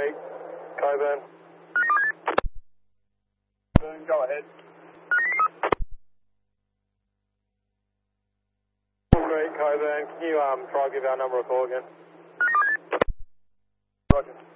Creek, Coburn. Go ahead. Creek, Coburn, can you try to give our number a call again? Roger.